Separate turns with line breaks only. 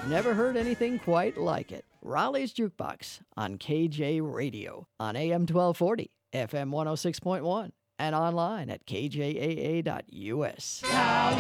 Never heard anything quite like it. Raleigh's Jukebox on KJ Radio on AM 1240, FM 106.1, and online at kjaa.us.